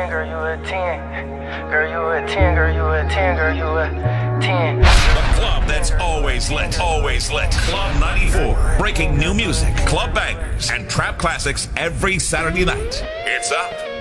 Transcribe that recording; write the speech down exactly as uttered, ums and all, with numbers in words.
ten, girl, you a ten. Girl, you a ten, girl, you a ten, girl, you a ten. The club that's always lit, always lit. Club ninety-four. Breaking new music, club bangers, and trap classics every Saturday night. It's up.